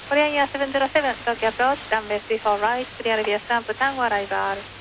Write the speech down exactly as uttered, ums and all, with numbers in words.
Korean Air seven zero seven, Tokyo approach, runway three four right, clear via ramp, Tango arrival.